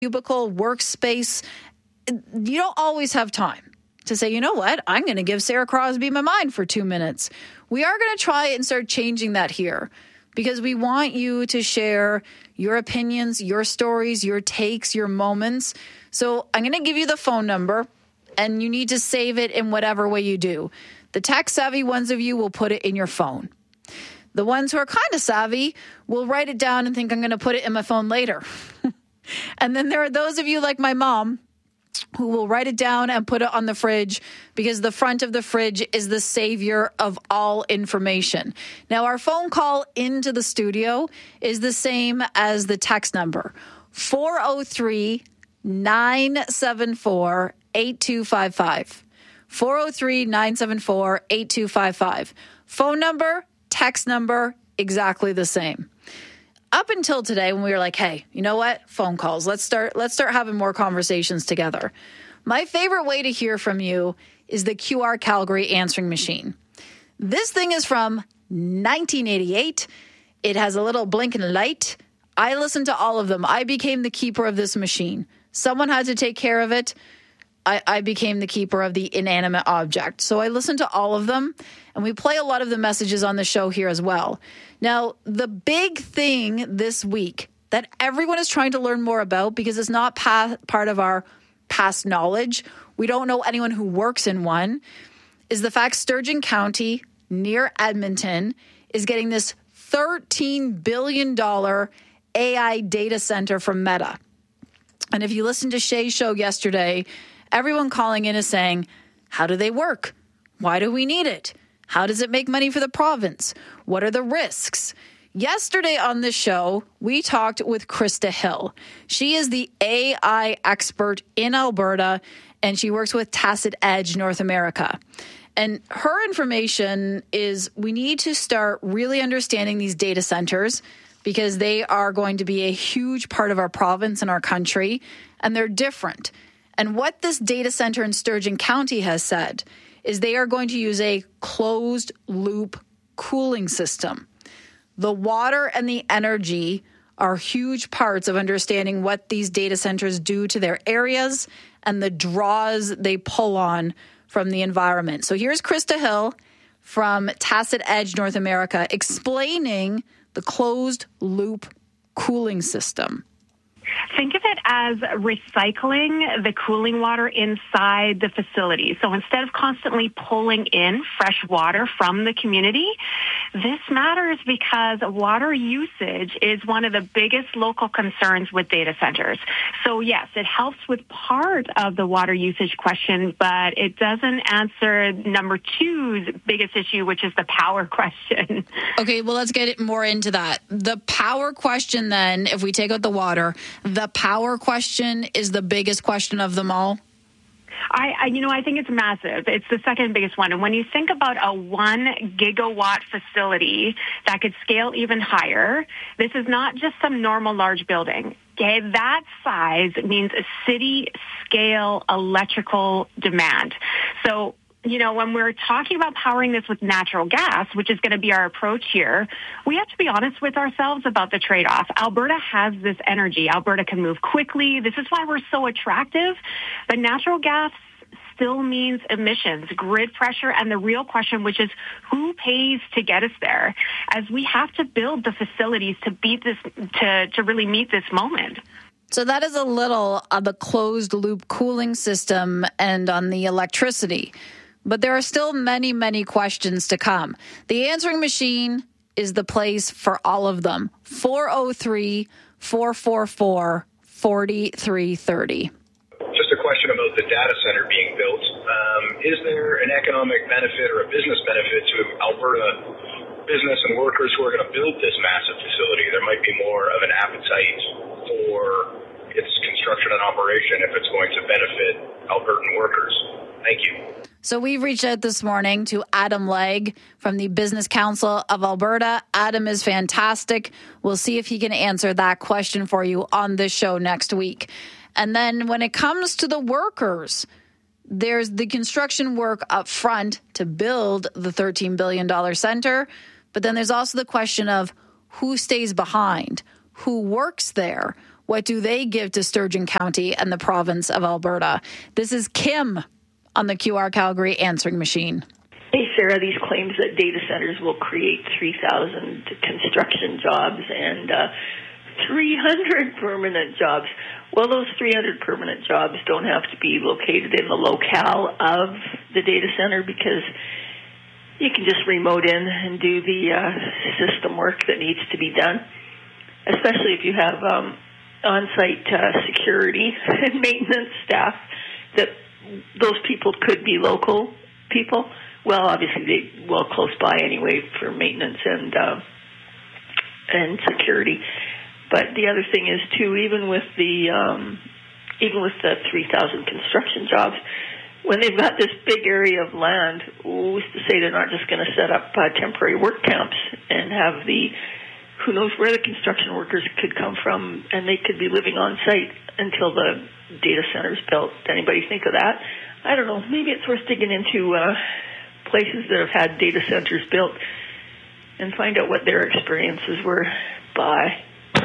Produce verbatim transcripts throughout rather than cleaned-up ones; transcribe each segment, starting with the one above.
cubicle workspace, you don't always have time to say, you know what, I'm going to give Sarah Crosby my mind for two minutes. We are going to try and start changing that here because we want you to share your opinions, your stories, your takes, your moments. So I'm going to give you the phone number and you need to save it in whatever way you do. The tech savvy ones of you will put it in your phone. The ones who are kind of savvy will write it down and think I'm going to put it in my phone later. And then there are those of you like my mom who will write it down and put it on the fridge because the front of the fridge is the savior of all information. Now, our phone call into the studio is the same as the text number, four oh three, nine seven four, eight two five five. four oh three, nine seven four, eight two five five. Phone number, text number, exactly the same. Up until today when we were like, hey, you know what? Phone calls. Let's start let's start having more conversations together. My favorite way to hear from you is the Q R Calgary answering machine. This thing is from nineteen eighty-eight. It has a little blinking light. I listened to all of them. I became the keeper of this machine. Someone had to take care of it. I, I became the keeper of the inanimate object. So I listened to all of them, and we play a lot of the messages on the show here as well. Now, the big thing this week that everyone is trying to learn more about, because it's not pa- part of our past knowledge, we don't know anyone who works in one, is the fact Sturgeon County near Edmonton is getting this thirteen billion dollars A I data center from Meta. And if you listened to Shay's show yesterday, everyone calling in is saying, how do they work? Why do we need it? How does it make money for the province? What are the risks? Yesterday on this show, we talked with Krista Hill. She is the A I expert in Alberta, and she works with Tacit Edge North America. And her information is we need to start really understanding these data centers because they are going to be a huge part of our province and our country, and they're different. And what this data center in Sturgeon County has said is they are going to use a closed loop cooling system. The water and the energy are huge parts of understanding what these data centers do to their areas and the draws they pull on from the environment. So here's Krista Hill from Tacit Edge North America explaining the closed loop cooling system. Think of it as recycling the cooling water inside the facility. So instead of constantly pulling in fresh water from the community, this matters because water usage is one of the biggest local concerns with data centers. So yes, it helps with part of the water usage question, but it doesn't answer number two's biggest issue, which is the power question. Okay, well, let's get it more into that. The power question then, if we take out the water, the power question is the biggest question of them all? I, I, you know, I think it's massive. It's the second biggest one. And when you think about a one gigawatt facility that could scale even higher, this is not just some normal large building. Okay, that size means a city scale electrical demand. So, you know, when we're talking about powering this with natural gas, which is going to be our approach here, we have to be honest with ourselves about the trade-off. Alberta has this energy. Alberta can move quickly. This is why we're so attractive. But natural gas still means emissions, grid pressure, and the real question, which is who pays to get us there, as we have to build the facilities to beat this, to, to really meet this moment. So that is a little of the closed loop cooling system and on the electricity. But there are still many, many questions to come. The answering machine is the place for all of them. four oh three, four four four, four three three oh. Just a question about the data center being built. Um, is there an economic benefit or a business benefit to Alberta business and workers who are going to build this massive facility? There might be more of an appetite for its construction and operation if it's going to benefit Albertan workers. Thank you. So we've reached out this morning to Adam Legg from the Business Council of Alberta. Adam is fantastic. We'll see if he can answer that question for you on this show next week. And then when it comes to the workers, there's the construction work up front to build the thirteen billion dollars center. But then there's also the question of who stays behind, who works there, What do they give to Sturgeon County and the province of Alberta? This is Kim on the Q R Calgary answering machine. Hey, Sarah, these claims that data centers will create three thousand construction jobs and uh, three hundred permanent jobs. Well, those three hundred permanent jobs don't have to be located in the locale of the data center, because you can just remote in and do the uh, system work that needs to be done, especially if you have um, on-site uh, security and maintenance staff, that those people could be local people. Well, obviously, they well close by anyway for maintenance and uh, and security. But the other thing is too, even with the um, even with the three thousand construction jobs, when they've got this big area of land, who's to say they're not just going to set up uh, temporary work camps and have the who knows where the construction workers could come from, and they could be living on site until the data center's built. Did anybody think of that? I don't know. Maybe it's worth digging into Uh, places that have had data centers built and find out what their experiences were by.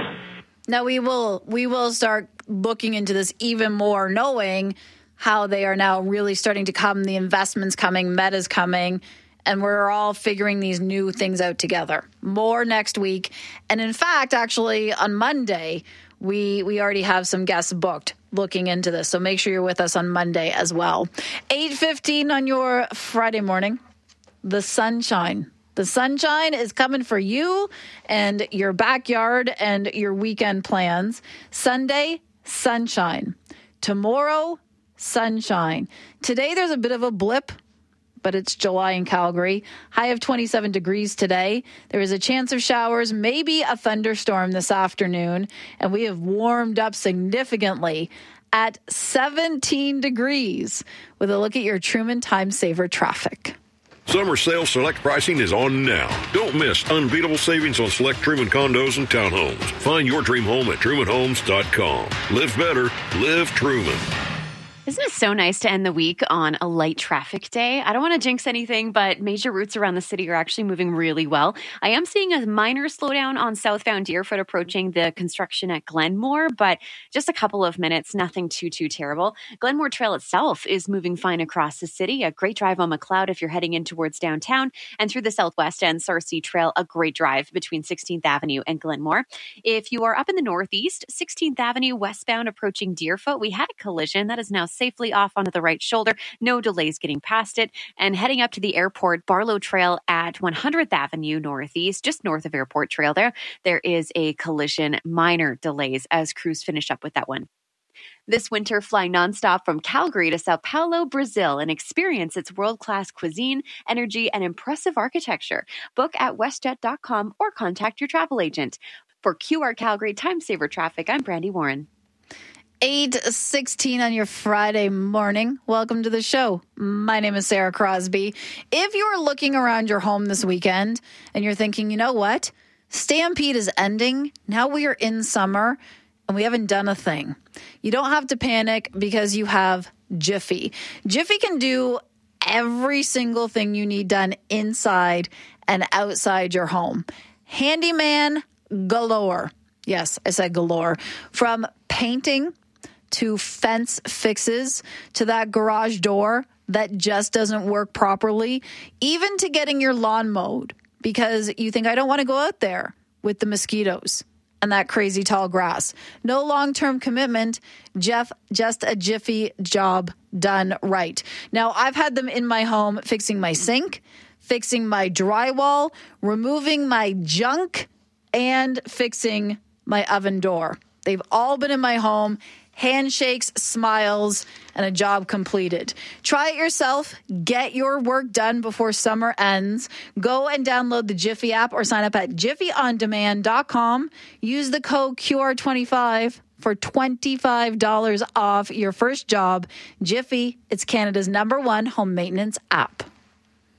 Now we will we will start looking into this even more, knowing how they are now really starting to come, the investments coming, Meta's coming, and we're all figuring these new things out together. More next week. And in fact, actually on Monday, we we already have some guests booked looking into this. So make sure you're with us on Monday as well. eight fifteen on your Friday morning. The sunshine. The sunshine is coming for you and your backyard and your weekend plans. Sunday, sunshine. Tomorrow, sunshine. Today, there's a bit of a blip, but it's July in Calgary. High of twenty-seven degrees today. There is a chance of showers, maybe a thunderstorm this afternoon, and we have warmed up significantly at seventeen degrees with a look at your Truman Time Saver traffic. Summer sale select pricing is on now. Don't miss unbeatable savings on select Truman condos and townhomes. Find your dream home at truman homes dot com. Live better. Live Truman. Isn't it so nice to end the week on a light traffic day? I don't want to jinx anything, but major routes around the city are actually moving really well. I am seeing a minor slowdown on southbound Deerfoot approaching the construction at Glenmore, but just a couple of minutes, nothing too, too terrible. Glenmore Trail itself is moving fine across the city. A great drive on McLeod if you're heading in towards downtown, and through the southwest end, Sarcee Trail, a great drive between sixteenth Avenue and Glenmore. If you are up in the northeast, sixteenth Avenue westbound approaching Deerfoot, we had a collision that is now safely off onto the right shoulder. No delays getting past it. And heading up to the airport, Barlow Trail at one hundredth Avenue Northeast, just north of Airport Trail there, there is a collision. Minor delays as crews finish up with that one. This winter, fly nonstop from Calgary to Sao Paulo, Brazil, and experience its world-class cuisine, energy, and impressive architecture. Book at westjet dot com or contact your travel agent. For Q R Calgary Time Saver Traffic, I'm Brandy Warren. eight sixteen on your Friday morning. Welcome to the show. My name is Sarah Crosby. If you're looking around your home this weekend and you're thinking, you know what? Stampede is ending. Now we are in summer and we haven't done a thing. You don't have to panic because you have Jiffy. Jiffy can do every single thing you need done inside and outside your home. Handyman galore. Yes, I said galore. From painting to fence fixes, to that garage door that just doesn't work properly, even to getting your lawn mowed because you think, I don't want to go out there with the mosquitoes and that crazy tall grass. No long-term commitment, Jeff, just a Jiffy job done right. Now, I've had them in my home fixing my sink, fixing my drywall, removing my junk, and fixing my oven door. They've all been in my home. Handshakes, smiles, and a job completed. Try it yourself. Get your work done before summer ends. Go and download the Jiffy app or sign up at jiffy on demand dot com. Use the code Q R twenty-five for twenty-five dollars off your first job. Jiffy, it's Canada's number one home maintenance app.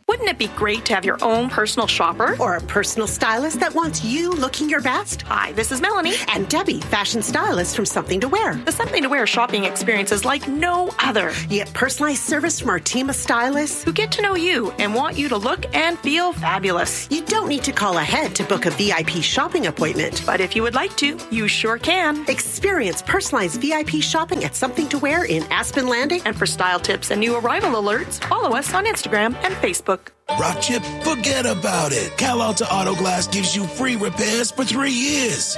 Wouldn't it be great to have your own personal shopper? Or a personal stylist that wants you looking your best? Hi, this is Melanie. And Debbie, fashion stylist from Something to Wear. The Something to Wear shopping experience is like no other. You get personalized service from our team of stylists who get to know you and want you to look and feel fabulous. You don't need to call ahead to book a V I P shopping appointment. But if you would like to, you sure can. Experience personalized V I P shopping at Something to Wear in Aspen Landing. And for style tips and new arrival alerts, follow us on Instagram and Facebook. Rock chip, forget about it. Cal Alta Auto Glass gives you free repairs for three years.